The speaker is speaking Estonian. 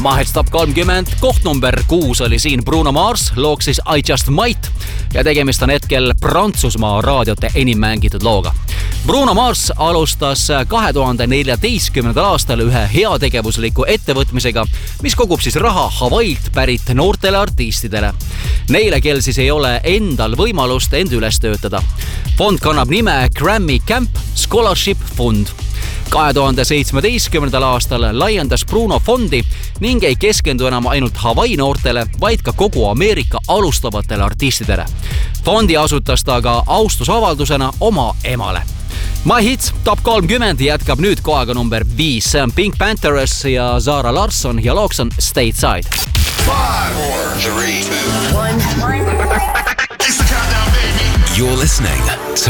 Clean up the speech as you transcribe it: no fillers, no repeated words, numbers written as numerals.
Mahets Top 30, koht number 6 oli siin Bruno Mars, looks siis I Just Might ja tegemist on hetkel Prantsusmaa raadiote enim mängitud looga. Bruno Mars alustas 2014. aastal ühe heategevusliku ettevõtmisega, mis kogub siis raha Hawaiilt pärit noortele artistidele. Neile, kel siis ei ole endal võimalust end üles töötada. Fond kannab nime Grammy Camp Scholarship Fund. 2017. aastal laiendas Bruno fondi ning ei keskendu enam ainult Hawaii noortele, vaid ka kogu Ameerika alustavatele artistidele. Fondi asutas ta ka austusavaldusena oma emale. My Hits Top 30 jätkab nüüd kohaga number 5. See on Pink Panthers ja Zara Larsson ja looks on Stateside. 5, 4, 3, 2, 1. You're listening to